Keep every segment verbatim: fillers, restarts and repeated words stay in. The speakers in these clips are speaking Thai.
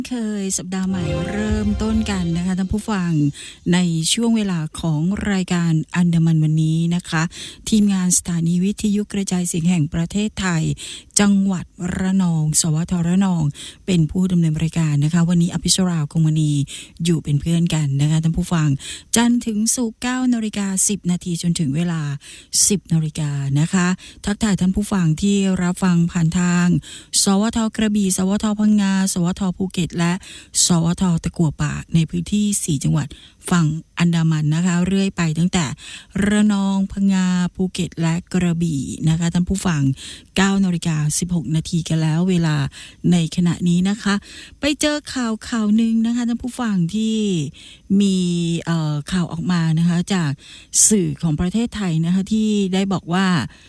เคยสัปดาห์ใหม่เริ่มต้นกันนะคะท่านผู้ฟังในช่วงเวลาของรายการอันดามันวันนี้นะคะทีมงานสถานีวิทยุกระจายเสียงแห่งประเทศไทยจังหวัดระนองสวทระนองเป็นผู้ดำเนินรายการนะคะวันนี้อภิชราคงมณีอยู่เป็นเพื่อนกันนะคะท่านผู้ฟังจันทร์ถึงศุกร์ เก้านาฬิกาสิบนาทีจนถึงเวลา สิบนาฬิกานะคะทักทายท่านผู้ฟังที่รับฟังผ่านทางสวทกระบี่สวทพังงาสวทภูเก็ตและสวทตะกั่วป่าในพื้นที่สี่จังหวัดฝั่งอันดามันนะคะเรื่อยไปตั้งแต่ระนองพังงาภูเก็ตและกระบี่นะคะท่านผู้ฟัง เก้านาฬิกาสิบหกนาทีกันแล้วเวลาในขณะนี้นะคะไปเจอข่าวข่าวหนึ่งนะคะท่านผู้ฟังที่มีเอ่อข่าวออกมานะคะจากสื่อของประเทศไทยนะคะที่ได้บอกว่า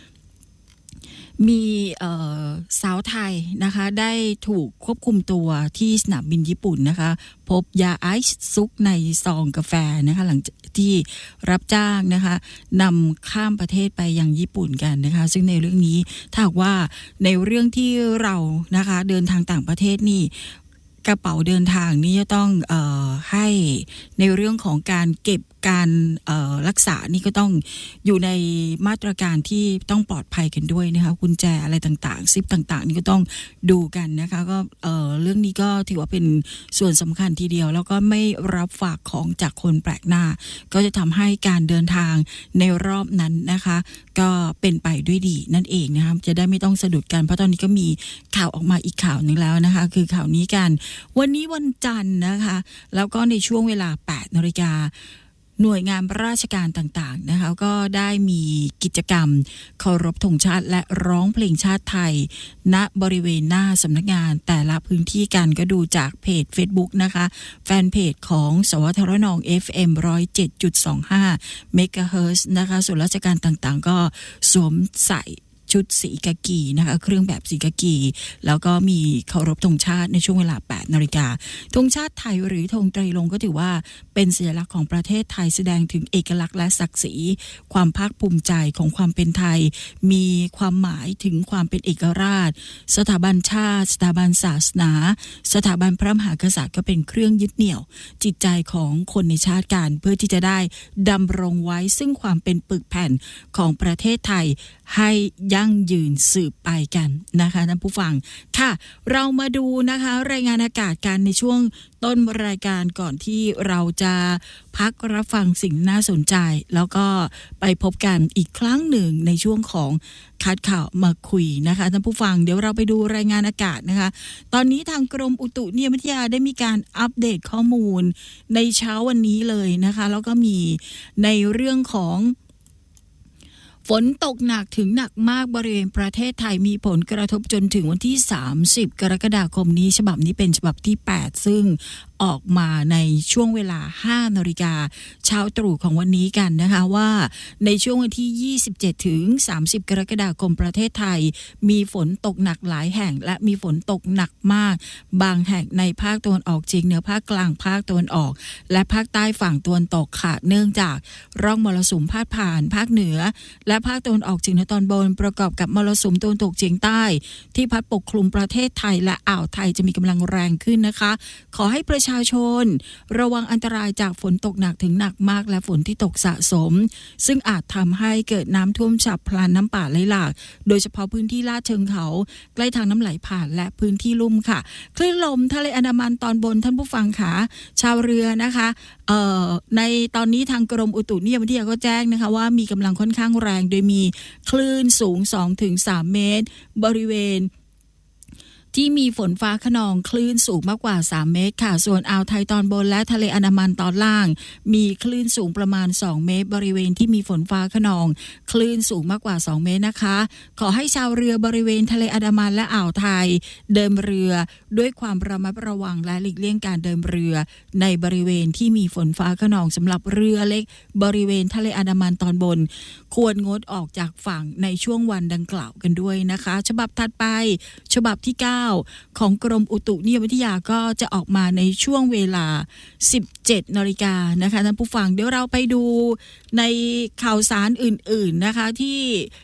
มีสาวไทยนะคะได้ถูกควบคุมตัวที่สนามบินญี่ปุ่นนะคะพบยาไอซ์ซุกในซองกาแฟนะคะหลังที่รับจ้างนะคะนำข้ามประเทศไปยังญี่ปุ่นกันนะคะซึ่งในเรื่องนี้ถ้าหากว่าในเรื่องที่เรานะคะเดินทางต่างประเทศนี่กระเป๋าเดินทางนี่จะต้องเอ่อให้ในเรื่องของการเก็บการรักษานี่ก็ต้องอยู่ในมาตรการที่ต้องปลอดภัยกันด้วยนะคะกุญแจอะไรต่างๆซิปต่างๆนี่ก็ต้องดูกันนะคะก็เอ่อเรื่องนี้ก็ถือว่าเป็นส่วนสำคัญทีเดียวแล้วก็ไม่รับฝากของจากคนแปลกหน้าก็จะทำให้การเดินทางในรอบนั้นนะคะก็เป็นไปด้วยดีนั่นเองนะคะจะได้ไม่ต้องสะดุดกันเพราะตอนนี้ก็มีข่าวออกมาอีกข่าวหนึ่งแล้วนะคะคือข่าวนี้กันวันนี้วันจันทร์นะคะแล้วก็ในช่วงเวลา แปดนาฬิกาหน่วยงานราชการต่างๆนะคะก็ได้มีกิจกรรมเคารพธงชาติและร้องเพลงชาติไทยณบริเวณหน้าสำนักงานแต่ละพื้นที่กันก็ดูจากเพจ Facebook นะคะแฟนเพจของสวทระนอง เอฟ เอ็ม หนึ่งร้อยเจ็ดจุดสองห้า เมกะเฮิรตซ์นะคะส่วนราชการต่างๆก็สวมใส่ชุดสีกากีนะคะเครื่องแบบสีกากีแล้วก็มีเคารพธงชาติในช่วงเวลา แปดนาฬิกาธงชาติไทยหรือธงไตรรงค์ก็ถือว่าเป็นสัญลักษณ์ของประเทศไทยแสดงถึงเอกลักษณ์และศักดิ์ศรีความภาคภูมิใจของความเป็นไทยมีความหมายถึงความเป็นเอกราชสถาบันชาติสถาบันศาสนาสถาบันพระมหากษัตริย์ก็เป็นเครื่องยึดเหนี่ยวจิตใจของคนในชาติการเพื่อที่จะได้ดำรงไว้ซึ่งความเป็นปึกแผ่นของประเทศไทยให้ยั่งยืนสืบไปกันนะคะท่านผู้ฟังค่ะเรามาดูนะคะรายงานอากาศกันในช่วงต้นรายการก่อนที่เราจะพักรับฟังสิ่งน่าสนใจแล้วก็ไปพบกันอีกครั้งหนึ่งในช่วงของคัดข่าวมาคุยนะคะท่านผู้ฟังเดี๋ยวเราไปดูรายงานอากาศนะคะตอนนี้ทางกรมอุตุนิยมวิทยาได้มีการอัปเดตข้อมูลในเช้าวันนี้เลยนะคะแล้วก็มีในเรื่องของฝนตกหนักถึงหนักมากบริเวณประเทศไทยมีผลกระทบจนถึงวันที่สามสิบกรกฎาคมนี้ฉบับนี้เป็นฉบับที่แปดซึ่งออกมาในช่วงเวลา ห้านาฬิกาเช้าตรู่ของวันนี้กันนะคะว่าในช่วงวันที่ยี่สิบเจ็ดถึงสามสิบกรกฎาคมประเทศไทยมีฝนตกหนักหลายแห่งและมีฝนตกหนักมากบางแห่งในภาคตะวันออกเฉียงเหนือภาคกลางภาคตะวันออกและภาคใต้ฝั่งตะวันตกค่ะเนื่องจากร่องมรสุมพาดผ่านภาคเหนือและภาคตะวันออกเฉียงเหนือตอนบนประกอบกับมรสุมตะวันตกเฉียงใต้ที่พัดปกคลุมประเทศไทยและอ่าวไทยจะมีกำลังแรงขึ้นนะคะขอให้ประชาชนระวังอันตรายจากฝนตกหนักถึงหนักมากและฝนที่ตกสะสมซึ่งอาจทำให้เกิดน้ำท่วมฉับพลันน้ำป่าไหลหลากโดยเฉพาะพื้นที่ลาดเชิงเขาใกล้ทางน้ำไหลผ่านและพื้นที่ลุ่มค่ะคลื่นลมทะเลอันดามันตอนบนท่านผู้ฟังค่ะชาวเรือนะคะเอ่อในตอนนี้ทางกรมอุตุนิยมวิทยาก็แจ้งนะคะว่ามีกำลังค่อนข้างแรงโดยมีคลื่นสูง สองถึงสาม เมตรบริเวณที่มีฝนฟ้าคะนองคลื่นสูงมากกว่าสามเมตรค่ะส่วนอ่าวไทยตอนบนและทะเลอันดามันตอนล่างมีคลื่นสูงประมาณสองเมตรบริเวณที่มีฝนฟ้าคะนองคลื่นสูงมากกว่าสองเมตรนะคะขอให้ชาวเรือบริเวณทะเลอันดามันและอ่าวไทยเดินเรือด้วยความระมัดระวังและหลีกเลี่ยงการเดินเรือในบริเวณที่มีฝนฟ้าคะนองสำหรับเรือเล็กบริเวณทะเลอันดามันตอนบนควรงดออกจากฝั่งในช่วงวันดังกล่าวกันด้วยนะคะฉบับถัดไปฉบับที่เก้าของกรมอุตุนิยมวิทยาก็จะออกมาในช่วงเวลา สิบเจ็ดนาฬิกานะคะท่านผู้ฟังเดี๋ยวเราไปดูในข่าวสารอื่นๆนะคะที่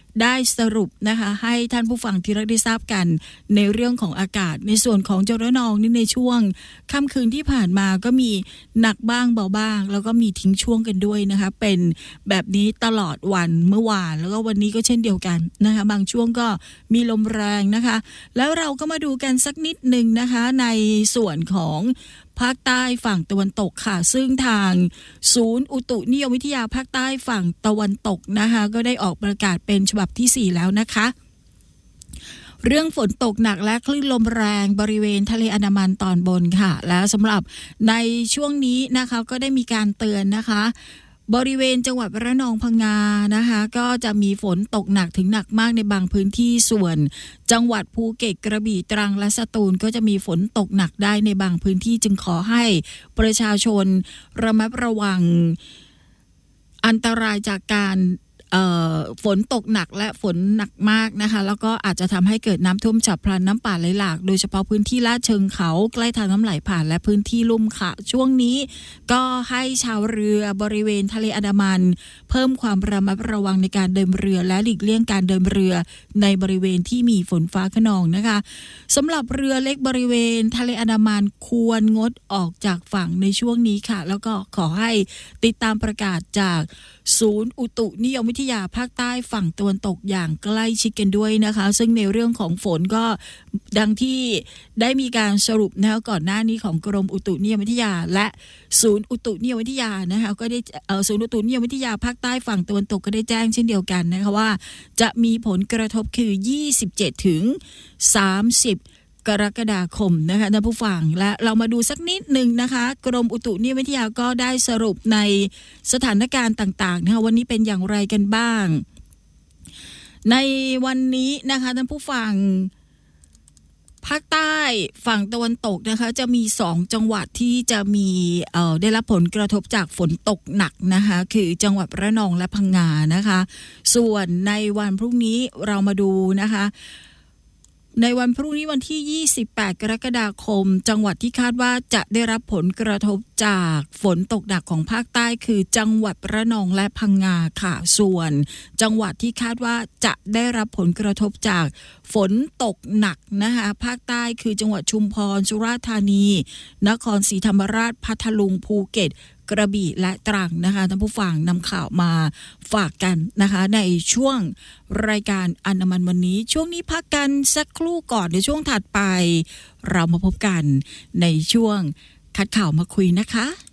ได้สรุปนะคะให้ท่านผู้ฟังที่รักได้ทราบกันในเรื่องของอากาศในส่วนของจังหวัดระนองนี่ในช่วงค่ำคืนที่ผ่านมาก็มีหนักบ้างเบาบ้างแล้วก็มีทิ้งช่วงกันด้วยนะคะเป็นแบบนี้ตลอดวันเมื่อวานแล้วก็วันนี้ก็เช่นเดียวกันนะคะบางช่วงก็มีลมแรงนะคะแล้วเราก็มาดูกันสักนิดนึงนะคะในส่วนของภาคใต้ฝั่งตะวันตกค่ะซึ่งทางศูนย์อุตุนิยมวิทยาภาคใต้ฝั่งตะวันตกนะคะก็ได้ออกประกาศเป็นฉบับที่สี่แล้วนะคะเรื่องฝนตกหนักและคลื่นลมแรงบริเวณทะเลอันดามันตอนบนค่ะแล้วสำหรับในช่วงนี้นะคะก็ได้มีการเตือนนะคะบริเวณจังหวัดระนองพังงานะคะก็จะมีฝนตกหนักถึงหนักมากในบางพื้นที่ส่วนจังหวัดภูเก็ตกระบี่ตรังและสตูลก็จะมีฝนตกหนักได้ในบางพื้นที่จึงขอให้ประชาชนระมัดระวังอันตรายจากการฝนตกหนักและฝนหนักมากนะคะแล้วก็อาจจะทำให้เกิดน้ำท่วมฉับพลันน้ำป่าไหลหลากโดยเฉพาะพื้นที่ลาดเชิงเขาใกล้ทางน้ำไหลผ่านและพื้นที่ลุ่มค่ะช่วงนี้ก็ให้ชาวเรือบริเวณทะเลอันดามันเพิ่มความระมัดระวังในการเดินเรือและหลีกเลี่ยงการเดินเรือในบริเวณที่มีฝนฟ้าคะนองนะคะสำหรับเรือเล็กบริเวณทะเลอันดามันควรงดออกจากฝั่งในช่วงนี้ค่ะแล้วก็ขอให้ติดตามประกาศจากศูนย์อุตุนิยมวิทยาภาคใต้ฝั่งตะวันตกอย่างใกล้ชิดกันด้วยนะคะซึ่งในเรื่องของฝนก็ดังที่ได้มีการสรุปนะคะก่อนหน้านี้ของกรมอุตุนิยมวิทยาและศูนย์อุตุนิยมวิทยานะคะก็ได้เอ่อศูนย์อุตุนิยมวิทยาภาคใต้ฝั่งตะวันตกก็ได้แจ้งเช่นเดียวกันนะคะว่าจะมีผลกระทบคือยี่สิบเจ็ดถึงสามสิบกรกฎาคมนะคะท่านผู้ฟังและเรามาดูสักนิดนึงนะคะกรมอุตุนิยมวิทยาก็ได้สรุปในสถานการณ์ต่างๆนะคะวันนี้เป็นอย่างไรกันบ้างในวันนี้นะคะท่านผู้ฟังภาคใต้ฝั่งตะวันตกนะคะจะมีสองจังหวัดที่จะมีเอ่อได้รับผลกระทบจากฝนตกหนักนะคะคือจังหวัดระนองและพังงานะคะส่วนในวันพรุ่งนี้เรามาดูนะคะในวันพรุ่งนี้วันที่ยี่สิบแปดกรกฎาคมจังหวัดที่คาดว่าจะได้รับผลกระทบจากฝนตกหนักของภาคใต้คือจังหวัดระนองและพังงาค่ะส่วนจังหวัดที่คาดว่าจะได้รับผลกระทบจากฝนตกหนักนะคะภาคใต้คือจังหวัดชุมพรสุราษฎร์ธานีนครศรีธรรมราชพัทลุงภูเก็ตกระบี่และตรังนะคะท่านผู้ฟังนำข่าวมาฝากกันนะคะในช่วงรายการอันดามันวันนี้ช่วงนี้พักกันสักครู่ก่อนในช่วงถัดไปเรามาพบกันในช่วงคัดข่าวมาคุยนะคะ